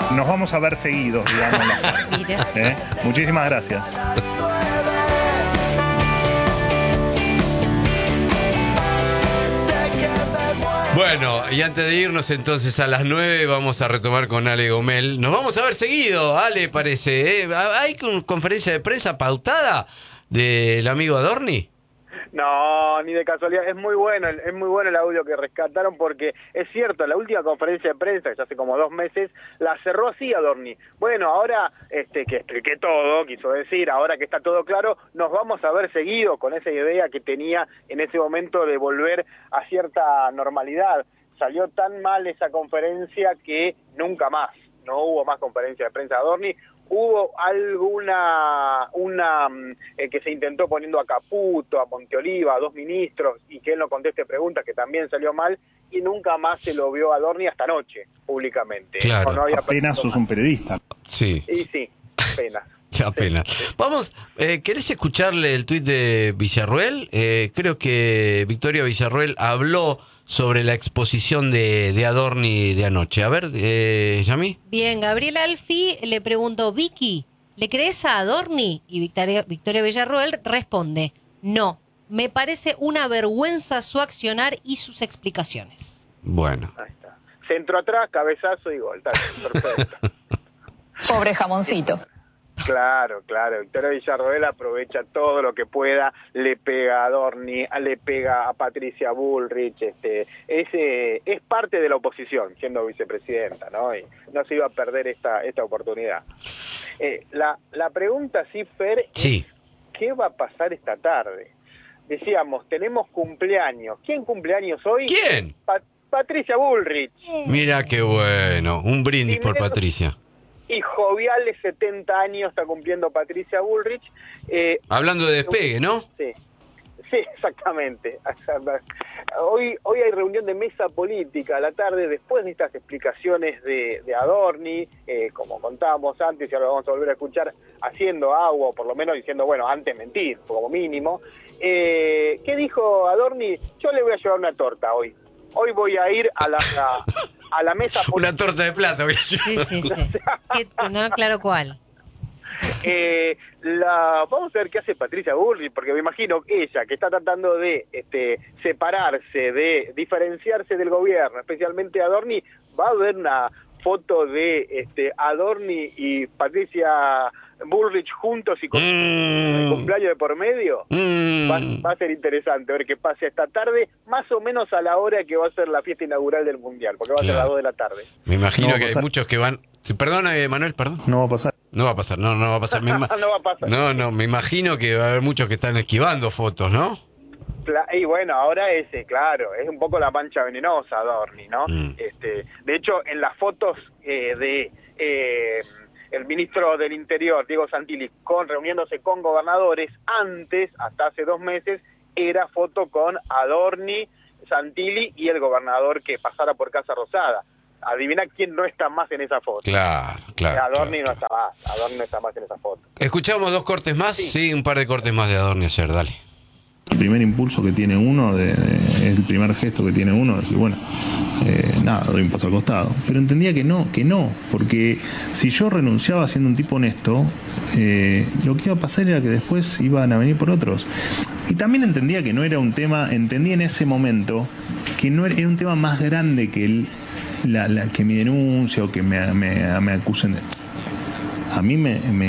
nos vamos a ver seguidos, digamos. Mira. Muchísimas gracias. Bueno, y antes de irnos entonces a las 9 vamos a retomar con Ale Gomel. Nos vamos a ver seguido, Ale, parece. ¿Hay conferencia de prensa pautada del amigo Adorni? No, ni de casualidad. Es muy bueno el audio que rescataron, porque es cierto, la última conferencia de prensa, que ya hace como 2 meses, la cerró así Adorni. Bueno, ahora que expliqué todo, quiso decir, ahora que está todo claro, nos vamos a ver seguido, con esa idea que tenía en ese momento de volver a cierta normalidad. Salió tan mal esa conferencia que nunca más, no hubo más conferencia de prensa de Adorni. Hubo alguna que se intentó poniendo a Caputo, a Monteoliva, a 2 ministros, y que él no conteste preguntas, que también salió mal, y nunca más se lo vio a Adorni hasta anoche, públicamente. Claro. No había Apenas sos un periodista. Sí. Y sí, apenas. Apenas. Vamos, ¿querés escucharle el tuit de Villarroel? Creo que Victoria Villarroel habló sobre la exposición de Adorni de anoche. A ver, Yami. Bien, Gabriel Alfi le preguntó, Vicky, ¿le crees a Adorni? Y Victoria Villarroel responde, no, me parece una vergüenza su accionar y sus explicaciones. Bueno. Ahí está. Centro atrás, cabezazo y gol. Está bien, perfecto. Pobre jamoncito. Claro, Victoria Villarroel aprovecha todo lo que pueda, le pega a Adorni, le pega a Patricia Bullrich, es parte de la oposición, siendo vicepresidenta, ¿no? Y no se iba a perder esta oportunidad. La pregunta, sí, Fer, sí, es ¿qué va a pasar esta tarde? Decíamos, tenemos cumpleaños. ¿Quién cumpleaños hoy? ¿Quién? Patricia Bullrich. Mira qué bueno, un brindis por Patricia. Y joviales 70 años está cumpliendo Patricia Bullrich. Hablando de despegue, ¿no? Sí, exactamente. Hoy hay reunión de mesa política a la tarde, después de estas explicaciones de Adorni, como contábamos antes, y ahora vamos a volver a escuchar, haciendo agua, o por lo menos diciendo, bueno, antes mentir, como mínimo. ¿Qué dijo Adorni? Yo le voy a llevar una torta hoy. Hoy voy a ir a la mesa política. Una torta de plata, voy a llevar. Sí. No, claro cuál. Vamos a ver qué hace Patricia Bullrich, porque me imagino que ella, que está tratando de separarse, de diferenciarse del gobierno, especialmente Adorni, va a ver una foto de Adorni y Patricia Bullrich juntos y con el cumpleaños de por medio. Va a ser interesante ver qué pasa esta tarde, más o menos a la hora que va a ser la fiesta inaugural del Mundial, porque va a ser a las 2 de la tarde. Me imagino No que hay muchos que van... Perdona, Manuel, perdón. No va a pasar. No va a pasar, no va a pasar. No va a pasar. No, me imagino que va a haber muchos que están esquivando fotos, ¿no? Y bueno, ahora claro, es un poco la mancha venenosa Adorni, ¿no? De hecho, en las fotos de el ministro del Interior, Diego Santilli, reuniéndose con gobernadores, antes, hasta hace 2 meses, era foto con Adorni, Santilli y el gobernador que pasara por Casa Rosada. Adivina quién no está más en esa foto. Claro. Adorni no está más. Adorni no está más en esa foto. ¿Escuchamos 2 cortes más? Sí, un par de cortes más de Adorni ayer, dale. El primer impulso que tiene uno, el primer gesto que tiene uno, es decir, bueno, doy un paso al costado. Pero entendía que no, porque si yo renunciaba siendo un tipo honesto, lo que iba a pasar era que después iban a venir por otros. Y también entendía que no era un tema, entendí en ese momento que no era un tema más grande que que mi denuncia o que me acusen de... A mí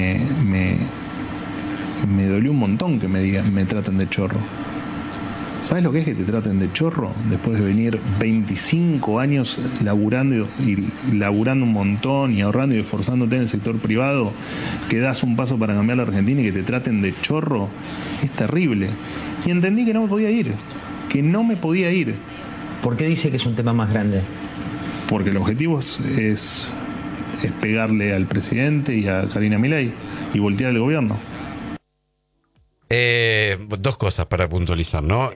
me dolió un montón que me traten de chorro. ¿Sabes lo que es que te traten de chorro? Después de venir 25 años laburando y laburando un montón y ahorrando y esforzándote en el sector privado, que das un paso para cambiar la Argentina y que te traten de chorro, es terrible. Y entendí que no me podía ir. ¿Por qué dice que es un tema más grande? Porque el objetivo es pegarle al presidente y a Karina Milei y voltear el gobierno. 2 cosas para puntualizar, ¿no?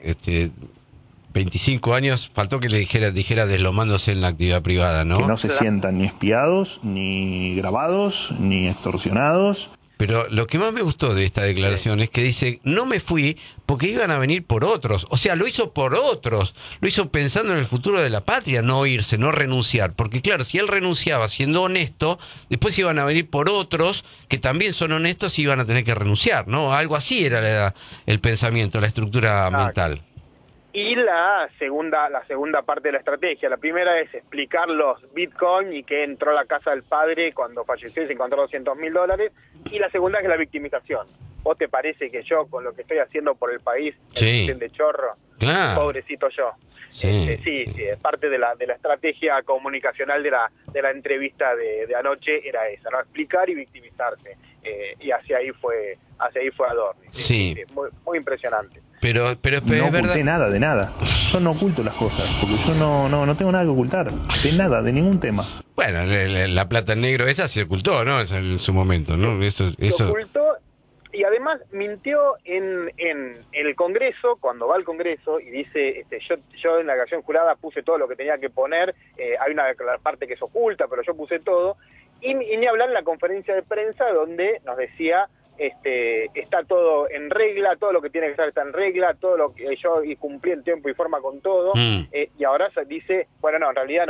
25 años, faltó que le dijera deslomándose en la actividad privada, ¿no? Que no se sientan ni espiados, ni grabados, ni extorsionados. Pero lo que más me gustó de esta declaración es que dice, no me fui porque iban a venir por otros. O sea, lo hizo por otros. Lo hizo pensando en el futuro de la patria, no irse, no renunciar. Porque claro, si él renunciaba siendo honesto, después iban a venir por otros que también son honestos y iban a tener que renunciar, ¿no? Algo así era el pensamiento, la estructura mental. Y la segunda parte de la estrategia. La primera es explicar los Bitcoin y que entró a la casa del padre cuando falleció y se encontró $200.000. Y la segunda es la victimización. ¿Vos te parece que yo, con lo que estoy haciendo por el país, sí, de chorro, claro, pobrecito yo? Sí, es parte de la estrategia comunicacional de la entrevista de anoche, era esa, ¿no? Explicar y victimizarse. Y hacia ahí fue Adorni. Sí. Muy, muy impresionante. Pero No es oculté verdad. nada, de nada. Yo no oculto las cosas, porque yo no tengo nada que ocultar. De nada, de ningún tema. Bueno, la plata en negro esa se ocultó, ¿no? En su momento, ¿no? Eso. Se ocultó y además mintió en el Congreso, cuando va al Congreso y dice, yo en la declaración jurada puse todo lo que tenía que poner, hay una parte que es oculta, pero yo puse todo, y ni hablar en la conferencia de prensa donde nos decía, está todo en regla, todo lo que tiene que estar está en regla, todo lo que yo cumplí en tiempo y forma con todo, y ahora se dice, bueno, no, en realidad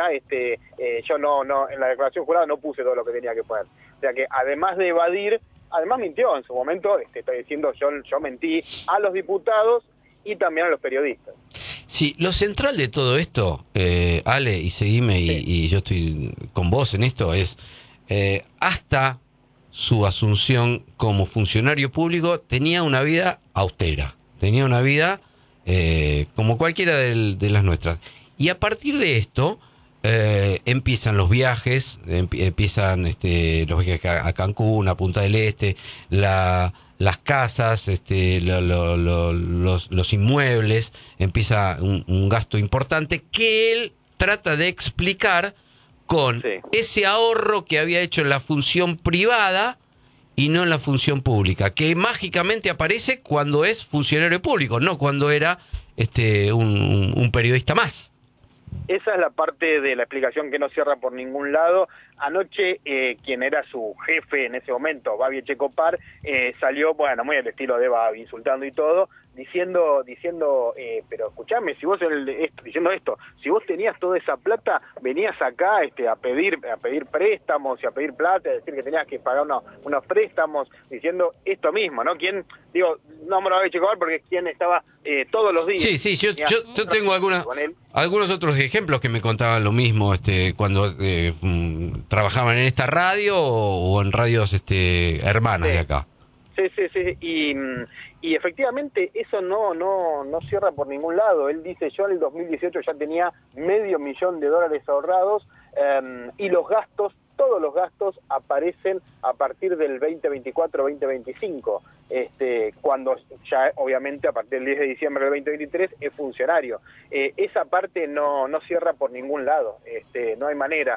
yo no, en la declaración jurada no puse todo lo que tenía que poner. O sea que además de evadir, además mintió en su momento, estoy diciendo, yo mentí a los diputados y también a los periodistas. Sí, lo central de todo esto, Ale, y seguime, y yo estoy con vos en esto, es hasta su asunción como funcionario público tenía una vida austera, tenía una vida como cualquiera de las nuestras. Y a partir de esto empiezan los viajes, empiezan los viajes a Cancún, a Punta del Este, las casas, los inmuebles, empieza un gasto importante que él trata de explicar con ese ahorro que había hecho en la función privada y no en la función pública, que mágicamente aparece cuando es funcionario público, no cuando era un periodista más. Esa es la parte de la explicación que no cierra por ningún lado. Anoche, quien era su jefe en ese momento, Babi Echecopar, salió, bueno, muy al estilo de Babi, insultando y todo, diciendo, pero escuchame, si vos diciendo esto, si vos tenías toda esa plata, venías acá a pedir préstamos y a pedir plata, a decir que tenías que pagar unos préstamos, diciendo esto mismo, ¿no? ¿Quién? Digo, no me lo voy a Echecopar porque es quien estaba todos los días. Sí, yo tengo algunos otros ejemplos que me contaban lo mismo cuando trabajaban en esta radio o en radios hermanas de acá. Sí, y efectivamente eso no cierra por ningún lado. Él dice, yo en el 2018 ya tenía $500,000 ahorrados, y los gastos, todos los gastos aparecen a partir del 2024-2025, cuando ya obviamente a partir del 10 de diciembre del 2023 es funcionario. Esa parte no cierra por ningún lado, no hay manera.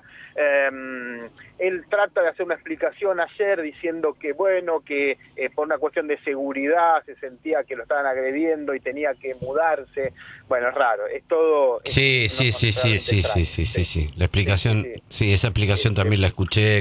Él trata de hacer una explicación ayer diciendo que bueno, que por una cuestión de seguridad se sentía que lo estaban agrediendo y tenía que mudarse. Bueno, es raro, es todo... Sí. La explicación, sí, esa explicación también la escuché.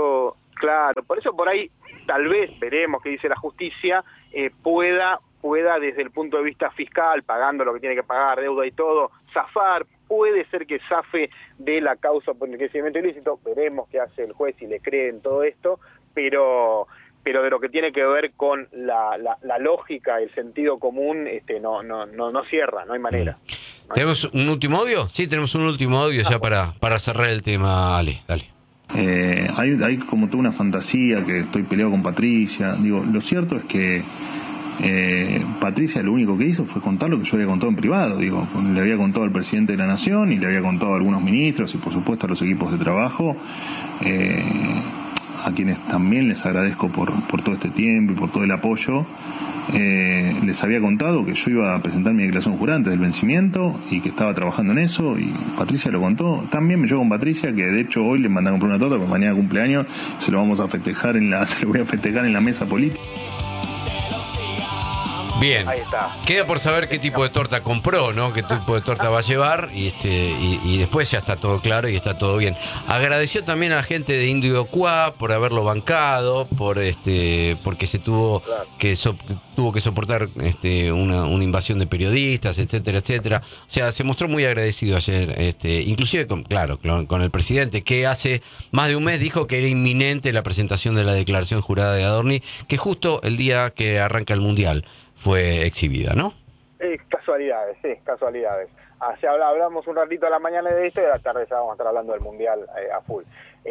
Por eso por ahí tal vez veremos qué dice la justicia, pueda desde el punto de vista fiscal, pagando lo que tiene que pagar, deuda y todo, zafar. Puede ser que zafe de la causa por enriquecimiento ilícito, veremos qué hace el juez si le cree en todo esto, pero de lo que tiene que ver con la lógica, el sentido común, no cierra, no hay manera. ¿Tenemos un último audio? Sí, tenemos un último audio ya para cerrar el tema, Ale, dale. Hay como toda una fantasía que estoy peleado con Patricia. Digo, lo cierto es que Patricia lo único que hizo fue contar lo que yo había contado en privado. Digo, le había contado al presidente de la Nación y le había contado a algunos ministros y por supuesto a los equipos de trabajo, a quienes también les agradezco por todo este tiempo y por todo el apoyo. Les había contado que yo iba a presentar mi declaración jurada antes del vencimiento y que estaba trabajando en eso, y Patricia lo contó. También me llevo con Patricia, que de hecho hoy le mandé a comprar una torta, porque mañana cumpleaños, se lo voy a festejar en la mesa política. Bien. Ahí está. Queda por saber qué tipo de torta compró, ¿no? Qué tipo de torta va a llevar y después ya está todo claro y está todo bien. Agradeció también a la gente de Indio Cuá por haberlo bancado, porque se tuvo que soportar una invasión de periodistas, etcétera, etcétera. O sea, se mostró muy agradecido ayer, inclusive con el presidente, que hace más de un mes dijo que era inminente la presentación de la declaración jurada de Adorni, que justo el día que arranca el Mundial fue exhibida, ¿no? Casualidades, sí, casualidades. Así hablamos un ratito a la mañana de esto y a la tarde ya vamos a estar hablando del Mundial a full.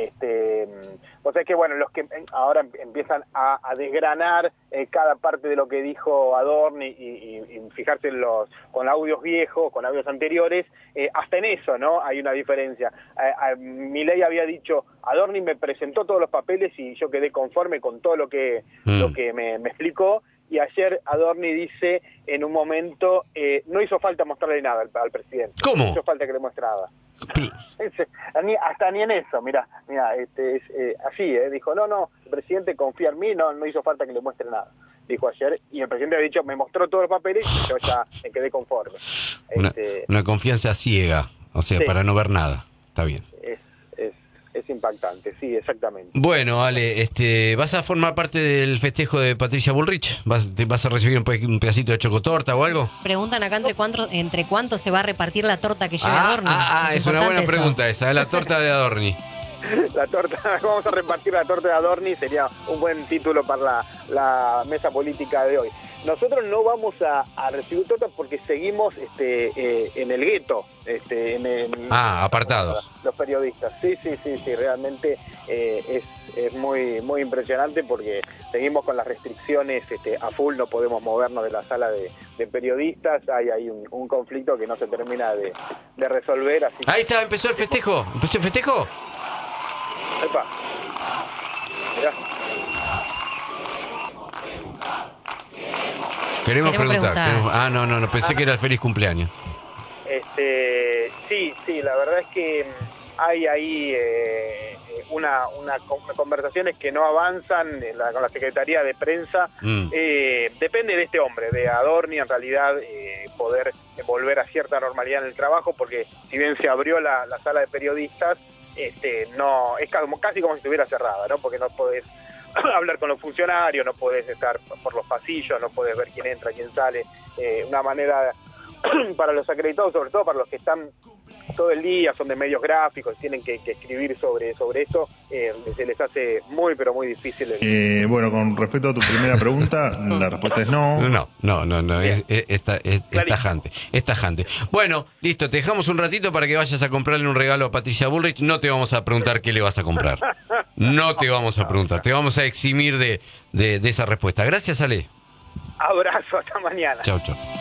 O sea que bueno, los que ahora empiezan a desgranar cada parte de lo que dijo Adorni y fijarse con audios viejos, con audios anteriores, hasta en eso, ¿no? Hay una diferencia. Milei había dicho, Adorni me presentó todos los papeles y yo quedé conforme con todo lo que me explicó. Y ayer Adorni dice en un momento, no hizo falta mostrarle nada al presidente. ¿Cómo? No hizo falta que le muestre nada. Hasta ni en eso, mira, así, dijo, no, el presidente confía en mí, no hizo falta que le muestre nada. Dijo ayer, y el presidente había dicho, me mostró todos los papeles y yo ya me quedé conforme. Una confianza ciega, o sea, sí, para no ver nada. Está bien. Es impactante, sí, exactamente. Bueno, Ale, ¿vas a formar parte del festejo de Patricia Bullrich? ¿Vas a recibir un pedacito de chocotorta o algo? Preguntan acá entre cuánto se va a repartir la torta que lleve Adorni. Es una buena pregunta esa, la torta de Adorni. La torta, vamos a repartir la torta de Adorni, sería un buen título para la mesa política de hoy. Nosotros no vamos a recibir tortas porque seguimos en el gueto, apartados. Los periodistas. Sí, realmente es muy muy impresionante porque seguimos con las restricciones a full, no podemos movernos de la sala de periodistas, hay un conflicto que no se termina de resolver. Así ahí está, ¿Empezó el festejo? Epa. Mirá. Queremos preguntar. No, pensé que era el feliz cumpleaños. Sí, la verdad es que hay ahí unas conversaciones que no avanzan con la Secretaría de Prensa. Depende de este hombre, de Adorni, en realidad, poder volver a cierta normalidad en el trabajo, porque si bien se abrió la sala de periodistas, no es casi como si estuviera cerrada, ¿no? Porque no podés hablar con los funcionarios, no podés estar por los pasillos, no podés ver quién entra, quién sale. Una manera para los acreditados, sobre todo para los que están todo el día, son de medios gráficos, tienen que escribir sobre eso, se les hace muy, pero muy difícil. Bueno, con respecto a tu primera pregunta, la respuesta es no. No, es tajante. Bueno, listo, te dejamos un ratito para que vayas a comprarle un regalo a Patricia Bullrich. No te vamos a preguntar qué le vas a comprar. No te vamos a preguntar, te vamos a eximir de esa respuesta. Gracias, Ale. Abrazo, hasta mañana. Chau.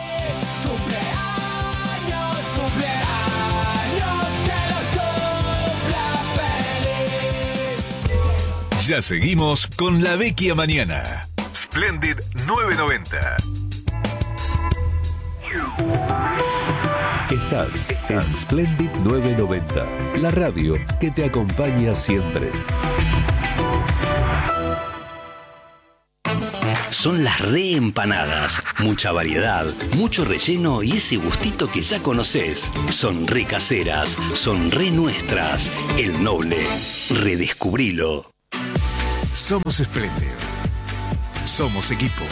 Ya seguimos con la Vecchia Mañana. Splendid 990. Estás en Splendid 990, la radio que te acompaña siempre. Son las reempanadas. Mucha variedad, mucho relleno y ese gustito que ya conoces. Son re caseras, son re nuestras. El Noble. Redescubrilo. Somos Splendid. Somos equipo.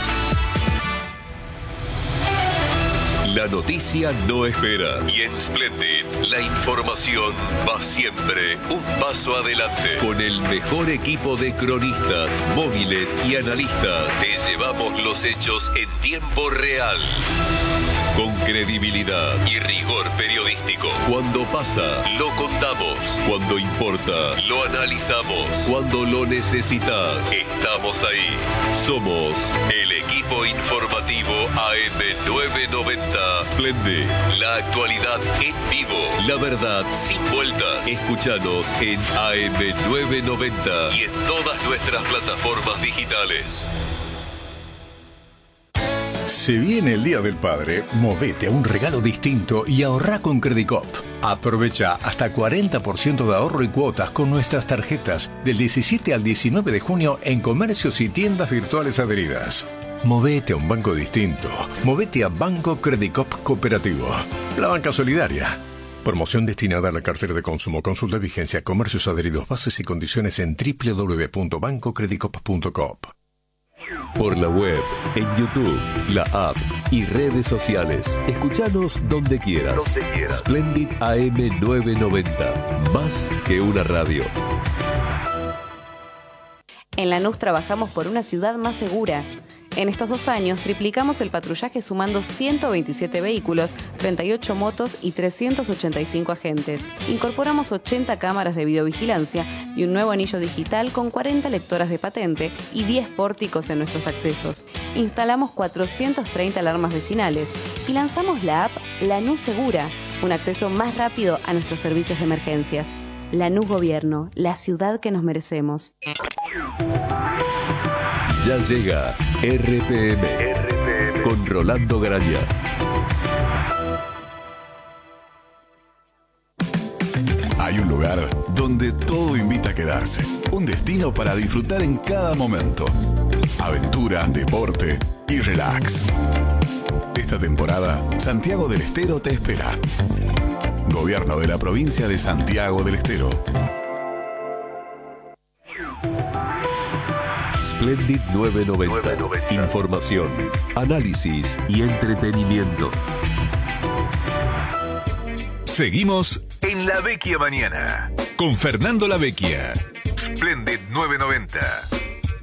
La noticia no espera. Y en Splendid, la información va siempre un paso adelante. Con el mejor equipo de cronistas, móviles y analistas, te llevamos los hechos en tiempo real. Con credibilidad y rigor periodístico. Cuando pasa, lo contamos. Cuando importa, lo analizamos. Cuando lo necesitas, estamos ahí. Somos el equipo informativo AM990. Splendid, la actualidad en vivo. La verdad sin vueltas. Escúchanos en AM990 y en todas nuestras plataformas digitales. Se viene el Día del Padre, movete a un regalo distinto y ahorrá con Credicop. Aprovecha hasta 40% de ahorro y cuotas con nuestras tarjetas del 17 al 19 de junio en comercios y tiendas virtuales adheridas. Movete a un banco distinto. Movete a Banco Credicop Cooperativo. La banca solidaria. Promoción destinada a la cartera de consumo. Consulta vigencia, comercios adheridos, bases y condiciones en www.bancocredicop.coop. Por la web, en YouTube, la app y redes sociales. Escuchanos donde quieras. Splendid AM 990. Más que una radio. En Lanús trabajamos por una ciudad más segura. En estos 2 años triplicamos el patrullaje sumando 127 vehículos, 38 motos y 385 agentes. Incorporamos 80 cámaras de videovigilancia y un nuevo anillo digital con 40 lectoras de patente y 10 pórticos en nuestros accesos. Instalamos 430 alarmas vecinales y lanzamos la app Lanús Segura, un acceso más rápido a nuestros servicios de emergencias. Lanús Gobierno, la ciudad que nos merecemos. Ya llega RPM con Rolando Graña. Hay un lugar donde todo invita a quedarse. Un destino para disfrutar en cada momento. Aventura, deporte y relax. Esta temporada, Santiago del Estero te espera. Gobierno de la provincia de Santiago del Estero. Splendid 990. Información, análisis y entretenimiento. Seguimos en La Vecchia Mañana con Fernando La Vecchia. Splendid 990.